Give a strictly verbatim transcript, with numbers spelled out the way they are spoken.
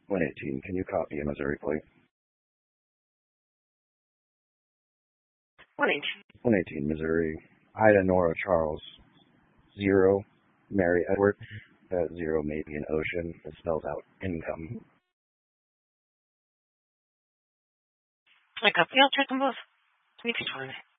one eighteen, can you copy a Missouri plate? one eighteen. one eighteen, Missouri. Ida Nora Charles. Zero. Mary Edward. That zero may be an ocean. It spells out income. I copy. I'll check them both. Three two twenty.